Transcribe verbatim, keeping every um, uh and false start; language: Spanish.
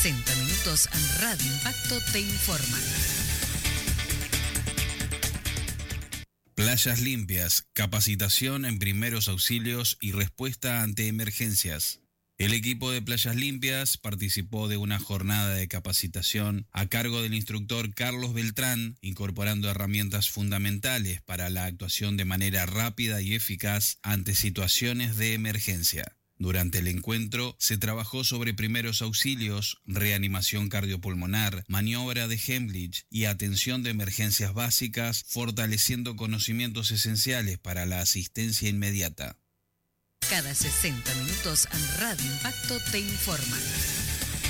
sesenta minutos en Radio Impacto te informa. Playas limpias, capacitación en primeros auxilios y respuesta ante emergencias. El equipo de Playas Limpias participó de una jornada de capacitación a cargo del instructor Carlos Beltrán, incorporando herramientas fundamentales para la actuación de manera rápida y eficaz ante situaciones de emergencia. Durante el encuentro se trabajó sobre primeros auxilios, reanimación cardiopulmonar, maniobra de Heimlich y atención de emergencias básicas, fortaleciendo conocimientos esenciales para la asistencia inmediata. Cada sesenta minutos en Radio Impacto te informa.